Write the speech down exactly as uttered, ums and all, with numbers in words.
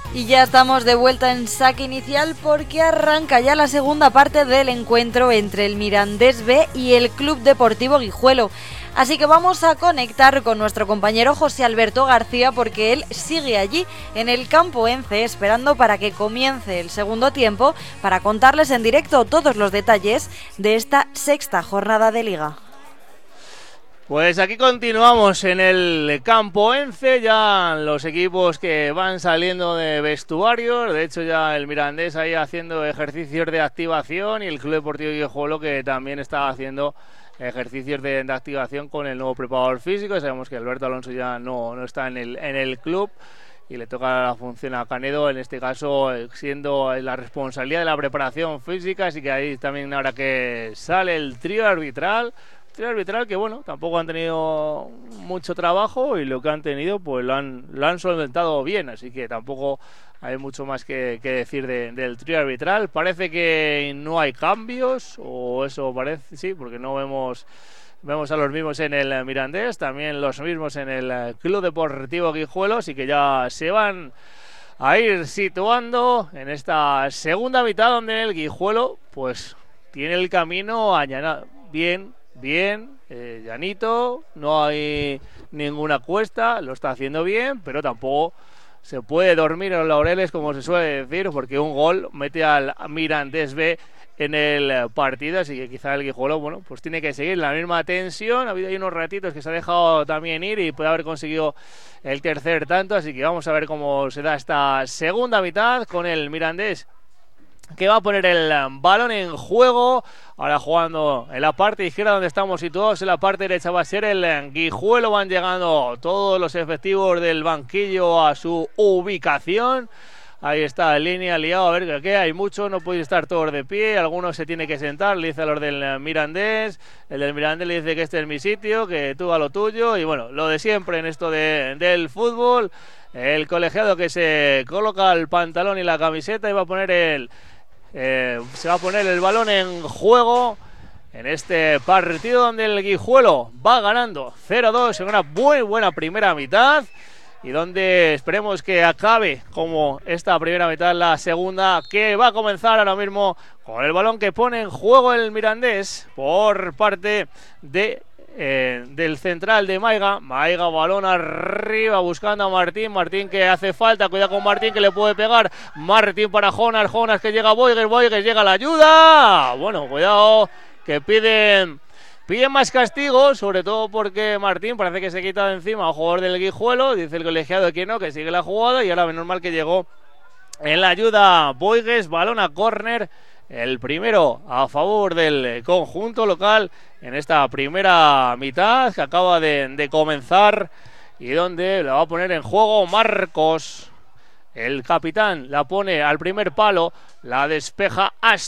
Y ya estamos de vuelta en saque inicial porque arranca ya la segunda parte del encuentro entre el Mirandés B y el Club Deportivo Guijuelo. Así que vamos a conectar con nuestro compañero José Alberto García porque él sigue allí en el campo Ence esperando para que comience el segundo tiempo para contarles en directo todos los detalles de esta sexta jornada de Liga. Pues aquí continuamos en el campo Ence, ya los equipos que van saliendo de vestuarios, de hecho ya el Mirandés ahí haciendo ejercicios de activación y el Club Deportivo Guijuelo que también está haciendo ejercicios de, de activación con el nuevo preparador físico. Sabemos que Alberto Alonso ya no, no está en el, en el club y le toca la función a Canedo, en este caso siendo la responsabilidad de la preparación física, así que ahí también ahora que sale el trío arbitral, trío arbitral que bueno, tampoco han tenido mucho trabajo y lo que han tenido pues lo han, lo han solventado bien, así que tampoco hay mucho más que, que decir de, del trío arbitral. Parece que no hay cambios, o eso parece, sí, porque no vemos vemos a los mismos en el Mirandés, también los mismos en el Club Deportivo Guijuelo, así que ya se van a ir situando en esta segunda mitad donde el Guijuelo pues tiene el camino allanado, bien, bien, eh, llanito, no hay ninguna cuesta, lo está haciendo bien, pero tampoco se puede dormir en los laureles, como se suele decir, porque un gol mete al Mirandés B en el partido, así que quizá el Guijuelo, bueno, pues tiene que seguir la misma tensión. Ha habido ahí unos ratitos que se ha dejado también ir y puede haber conseguido el tercer tanto, así que vamos a ver cómo se da esta segunda mitad con el Mirandés, que va a poner el balón en juego, ahora jugando en la parte izquierda donde estamos situados, en la parte derecha va a ser el Guijuelo, van llegando todos los efectivos del banquillo a su ubicación. Ahí está, en línea, liado, a ver qué hay mucho, no podéis estar todos de pie, algunos se tiene que sentar, le dice a los del Mirandés, el del Mirandés le dice que este es mi sitio, que tú a lo tuyo, y bueno, lo de siempre en esto de, del fútbol, el colegiado que se coloca el pantalón y la camiseta y va a poner el, eh, se va a poner el balón en juego en este partido donde el Guijuelo va ganando cero dos en una muy buena primera mitad, y donde esperemos que acabe como esta primera mitad, la segunda que va a comenzar ahora mismo con el balón que pone en juego el Mirandés por parte de eh, del central de Maiga. Maiga, balón arriba buscando a Martín, Martín que hace falta, cuidado con Martín que le puede pegar, Martín para Jonas, Jonas que llega a Boigues, Boigues llega a la ayuda, bueno, cuidado que piden Piden más castigo, sobre todo porque Martín parece que se quita de encima al jugador del Guijuelo, dice el colegiado que no, que sigue la jugada, y ahora menos mal que llegó en la ayuda Boigues, balón a córner, el primero a favor del conjunto local en esta primera mitad que acaba de, de comenzar, y donde la va a poner en juego Marcos, el capitán, la pone al primer palo, la despeja hasta